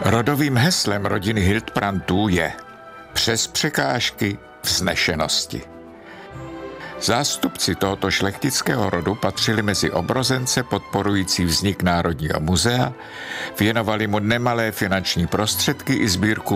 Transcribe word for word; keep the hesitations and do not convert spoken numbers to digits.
Rodovým heslem rodiny Hildbrandtů je přes překážky vznešenosti. Zástupci tohoto šlechtického rodu patřili mezi obrozence podporující vznik Národního muzea, věnovali mu nemalé finanční prostředky i sbírku